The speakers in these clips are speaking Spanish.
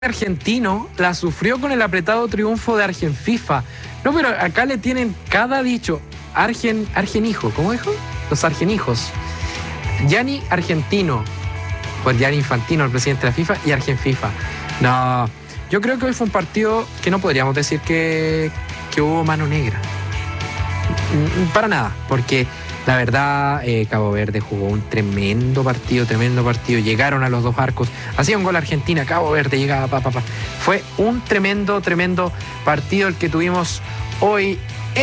argentino la sufrió con el apretado triunfo de Argenfifa. No, pero acá le tienen cada dicho. Argenijo, ¿cómo dijo? Los argenijos. Gianni Argentino, pues Gianni Infantino, el presidente de la FIFA, y Argenfifa. No, yo creo que hoy fue un partido que no podríamos decir que hubo mano negra. Para nada, porque la verdad, Cabo Verde jugó un tremendo partido. Llegaron a los dos arcos, hacía un gol Argentina, Cabo Verde llegaba, Fue un tremendo partido el que tuvimos hoy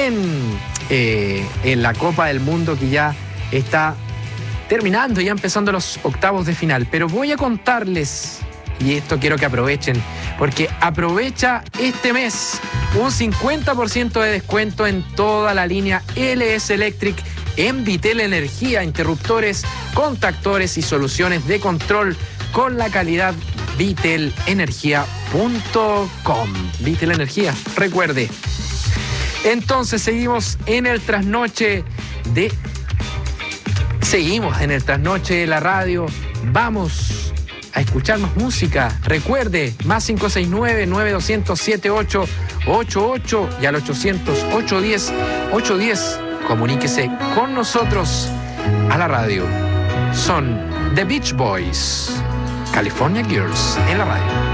en la Copa del Mundo, que ya está terminando, ya empezando los octavos de final. Pero voy a contarles, y esto quiero que aprovechen, porque aprovecha este mes un 50% de descuento en toda la línea LS Electric en Vitel Energía, interruptores, contactores y soluciones de control con la calidad vitelenergia.com. Vitel Energía, recuerde. Entonces seguimos en el trasnoche de la radio. Vamos a escuchar más música. Recuerde, más 569-9200-7888 y al 800-810-810. Comuníquese con nosotros a la radio. Son The Beach Boys, California Girls en la radio.